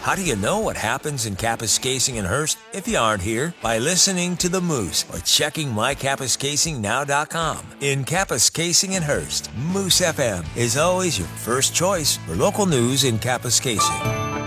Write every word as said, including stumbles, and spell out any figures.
How do you know what happens in Kapuskasing and Hearst if you aren't here? By listening to The Moose or checking my kapuskasing now dot com. In Kapuskasing and Hearst, Moose F M is always your first choice for local news in Kapuskasing.